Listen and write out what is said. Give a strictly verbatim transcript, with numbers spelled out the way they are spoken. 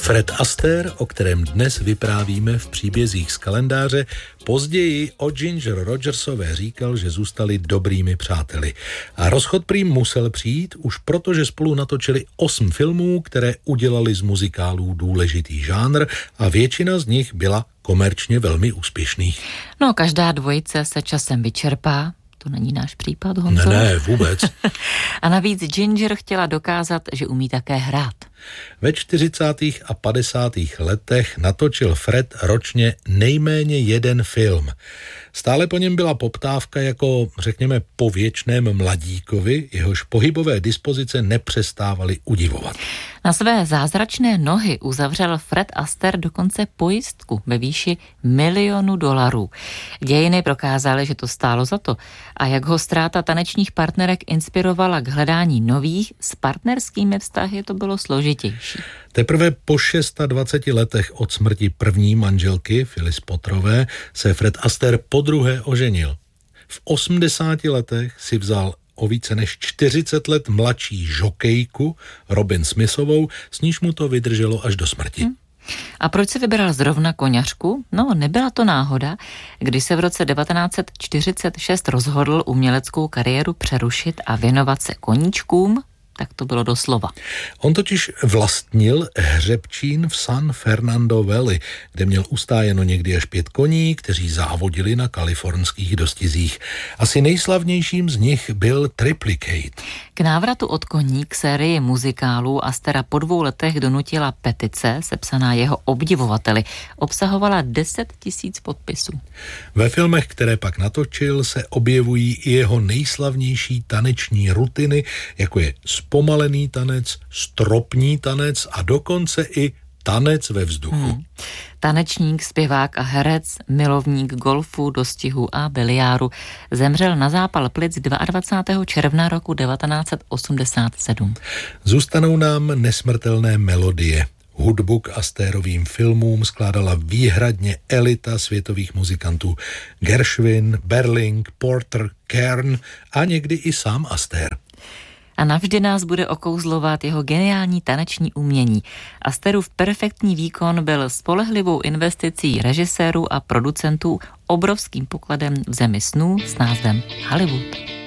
Fred Astaire, o kterém dnes vyprávíme v příbězích z kalendáře, později o Ginger Rogersové říkal, že zůstali dobrými přáteli. A rozchod prý musel přijít už proto, že spolu natočili osm filmů, které udělali z muzikálů důležitý žánr a většina z nich byla komerčně velmi úspěšných. No, každá dvojice se časem vyčerpá. To není náš případ, Honzo. Ne, ne, vůbec. A navíc Ginger chtěla dokázat, že umí také hrát. Ve čtyřicátých a padesátých letech natočil Fred ročně nejméně jeden film. Stále po něm byla poptávka jako, řekněme, po věčném mladíkovi, jehož pohybové dispozice nepřestávaly udivovat. Na své zázračné nohy uzavřel Fred Astaire dokonce pojistku ve výši milionu dolarů. Dějiny prokázaly, že to stálo za to. A jak ho ztráta tanečních partnerek inspirovala k hledání nových, s partnerskými vztahy to bylo složitější. Teprve po dvaceti šesti letech od smrti první manželky, Phyllis Potterové, se Fred Astaire podruhé oženil. V osmdesáti letech si vzal o více než čtyřicet let mladší žokejku Robin Smithovou, s níž mu to vydrželo až do smrti. Hmm. A proč se vybral zrovna koňařku? No, nebyla to náhoda, když se v roce devatenáct set čtyřicet šest rozhodl uměleckou kariéru přerušit a věnovat se koníčkům, tak to bylo doslova. On totiž vlastnil hřebčín v San Fernando Valley, kde měl ustájeno někdy až pět koní, kteří závodili na kalifornských dostizích. Asi nejslavnějším z nich byl Triplicate. K návratu od koní k sérii muzikálů Astaira po dvou letech donutila petice, sepsaná jeho obdivovateli. Obsahovala deset tisíc podpisů. Ve filmech, které pak natočil, se objevují i jeho nejslavnější taneční rutiny, jako je zpomalený tanec, stropní tanec a dokonce i tanec ve vzduchu. Hmm. Tanečník, zpěvák a herec, milovník golfu, dostihu a biliáru, zemřel na zápal plic dvacátého druhého června roku devatenáct set osmdesát sedm. Zůstanou nám nesmrtelné melodie. Hudbu k Astairovým filmům skládala výhradně elita světových muzikantů. Gershwin, Berling, Porter, Kern a někdy i sám Astaire. A navždy nás bude okouzlovat jeho geniální taneční umění. Astairův perfektní výkon byl spolehlivou investicí režisérů a producentů, obrovským pokladem v zemi snů s názvem Hollywood.